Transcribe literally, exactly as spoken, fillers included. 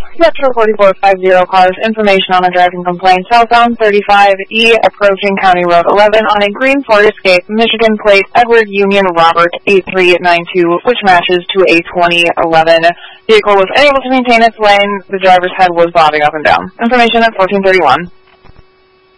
Metro forty-four fifty, cars, information on a driving complaint, southbound thirty-five E, approaching County Road eleven on a green Ford Escape, Michigan plate Edward Union Robert eight three nine two, which matches to a twenty eleven. Vehicle was unable to maintain its lane. The driver's head was bobbing up and down. Information at fourteen thirty-one.